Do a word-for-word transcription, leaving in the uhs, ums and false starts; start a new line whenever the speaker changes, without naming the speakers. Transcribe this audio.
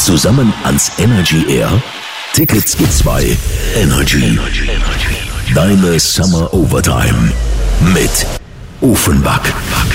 Zusammen ans Energy Air. Tickets gibt's zwei. Energy. Deine Summer Overtime mit Ofenbach.